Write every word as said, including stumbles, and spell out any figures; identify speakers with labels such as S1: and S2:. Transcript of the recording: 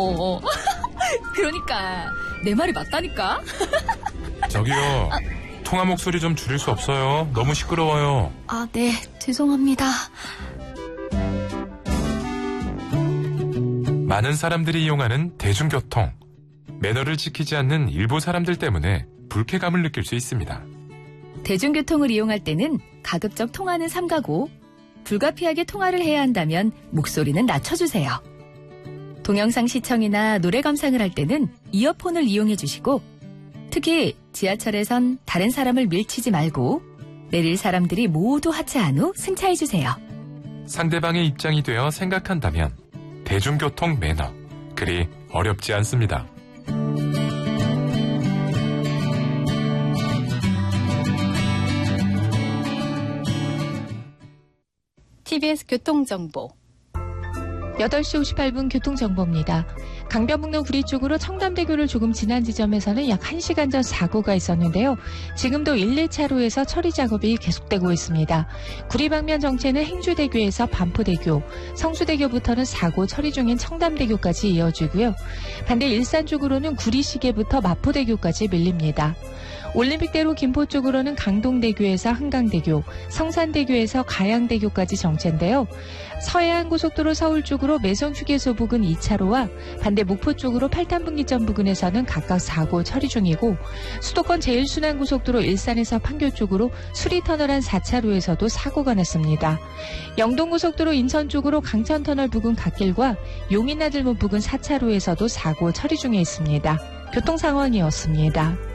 S1: 어. 그러니까 내 말이 맞다니까.
S2: 저기요. 아, 통화 목소리 좀 줄일 수 없어요? 너무 시끄러워요.
S1: 아, 네. 죄송합니다.
S2: 많은 사람들이 이용하는 대중교통. 매너를 지키지 않는 일부 사람들 때문에 불쾌감을 느낄 수 있습니다.
S1: 대중교통을 이용할 때는 가급적 통화는 삼가고 불가피하게 통화를 해야 한다면 목소리는 낮춰주세요. 동영상 시청이나 노래 감상을 할 때는 이어폰을 이용해 주시고 특히 지하철에선 다른 사람을 밀치지 말고 내릴 사람들이 모두 하차한 후 승차해 주세요.
S2: 상대방의 입장이 되어 생각한다면 대중교통 매너, 그리 어렵지 않습니다.
S3: 티비에스 교통정보
S4: 여덟 시 오십팔 분 교통정보입니다. 강변북로 구리 쪽으로 청담대교를 조금 지난 지점에서는 약 한 시간 전 사고가 있었는데요. 지금도 일, 이 차로에서 처리 작업이 계속되고 있습니다. 구리 방면 정체는 행주대교에서 반포대교, 성수대교부터는 사고 처리 중인 청담대교까지 이어지고요. 반대 일산 쪽으로는 구리시계부터 마포대교까지 밀립니다. 올림픽대로 김포 쪽으로는 강동대교에서 한강대교, 성산대교에서 가양대교까지 정체인데요. 서해안고속도로 서울 쪽으로 매송휴게소 부근 이 차로와 반대 목포 쪽으로 팔탄분기점 부근에서는 각각 사고 처리 중이고 수도권 제일순환고속도로 일산에서 판교 쪽으로 수리터널 안 사 차로에서도 사고가 났습니다. 영동고속도로 인천 쪽으로 강천터널 부근 갓길과 용인나들목 부근 사 차로에서도 사고 처리 중에 있습니다. 교통상황이었습니다.